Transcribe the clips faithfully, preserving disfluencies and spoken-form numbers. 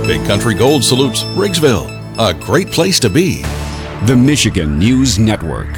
Big Country Gold salutes Briggsville, a great place to be. The Michigan News Network.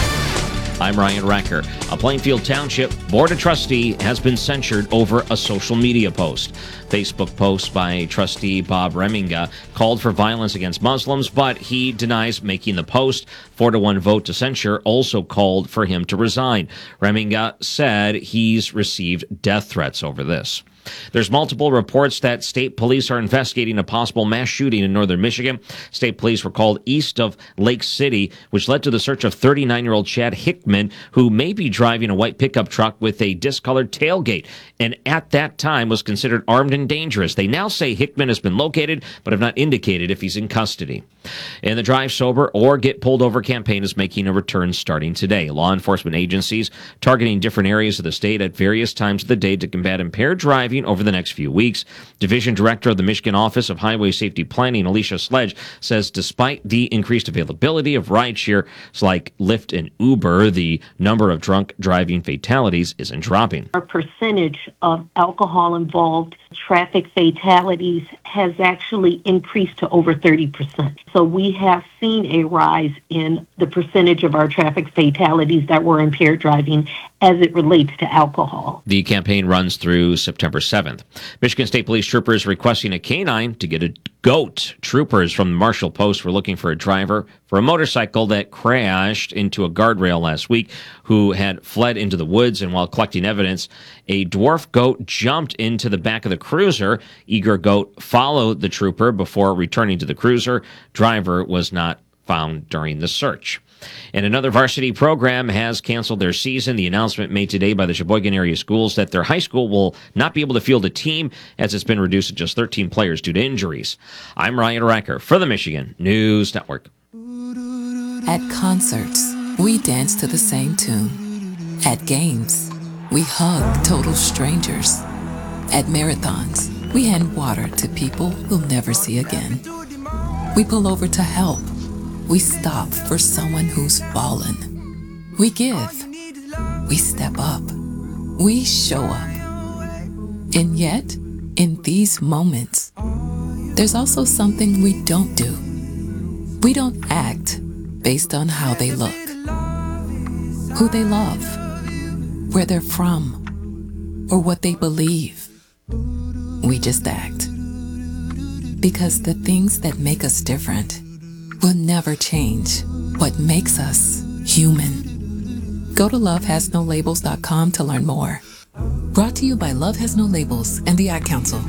I'm Ryan Racker. A Plainfield Township Board of Trustee has been censured over a social media post. Facebook post by trustee Bob Reminga called for violence against Muslims, but he denies making the post. Four to one vote to censure also called for him to resign. Reminga said he's received death threats over this. There's multiple reports that state police are investigating a possible mass shooting in northern Michigan. State police were called east of Lake City, which led to the search of thirty-nine-year-old Chad Hickman, who may be driving a white pickup truck with a discolored tailgate, and at that time was considered armed and dangerous. They now say Hickman has been located, but have not indicated if he's in custody. And the Drive Sober or Get Pulled Over campaign is making a return starting today. Law enforcement agencies targeting different areas of the state at various times of the day to combat impaired driving over the next few weeks. Division Director of the Michigan Office of Highway Safety Planning, Alicia Sledge, says despite the increased availability of rideshare like Lyft and Uber, the number of drunk driving fatalities isn't dropping. Our percentage of alcohol-involved traffic fatalities has actually increased to over thirty percent. So we have seen a rise in the percentage of our traffic fatalities that were impaired driving as it relates to alcohol. The campaign runs through September seventh. Michigan State Police troopers requesting a canine to get a goat. Troopers from the Marshall Post were looking for a driver for a motorcycle that crashed into a guardrail last week who had fled into the woods, and while collecting evidence, a dwarf goat jumped into the back of the cruiser. Eager goat followed the trooper before returning to the cruiser. Driver was not found during the search. And another varsity program has canceled their season. The announcement made today by the Sheboygan area schools that their high school will not be able to field a team as it's been reduced to just thirteen players due to injuries. I'm Ryan Racker for the Michigan News Network. At concerts, we dance to the same tune. At games, we hug total strangers. At marathons, we hand water to people we'll never see again. We pull over to help. We stop for someone who's fallen. We give. We step up. We show up. And yet, in these moments, there's also something we don't do. We don't act based on how they look, who they love, where they're from, or what they believe. We just act. Because the things that make us different will never change what makes us human. Go to love has no labels dot com to learn more. Brought to you by Love Has No Labels and the Ad Council.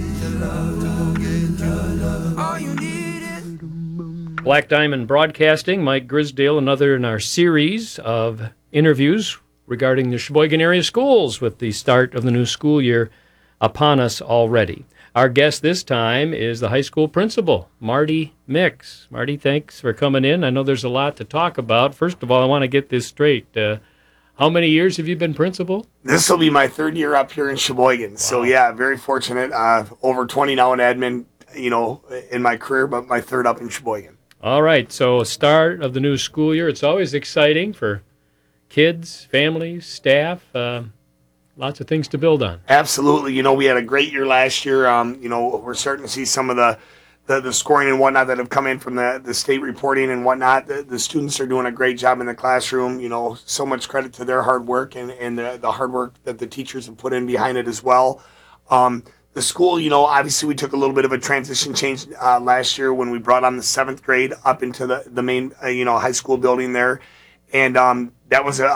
Black Diamond Broadcasting, Mike Grisdale, another in our series of interviews regarding the Sheboygan area schools with the start of the new school year upon us already. Our guest this time is the high school principal, Marty Mix. Marty, thanks for coming in. I know there's a lot to talk about. First of all, I want to get this straight. Uh, how many years have you been principal? This will be my third year up here in Sheboygan. Wow. So, yeah, very fortunate. Uh, over twenty now in admin, you know, in my career, but my third up in Sheboygan. All right. So, start of the new school year. It's always exciting for kids, families, staff. Uh, Lots of things to build on. Absolutely. You know, we had a great year last year. Um, you know, we're starting to see some of the, the, the scoring and whatnot that have come in from the, the state reporting and whatnot. The, the students are doing a great job in the classroom. You know, so much credit to their hard work and, and the, the hard work that the teachers have put in behind it as well. Um, the school, you know, obviously we took a little bit of a transition change uh, last year when we brought on the seventh grade up into the, the main, uh, you know, high school building there. And um, that was a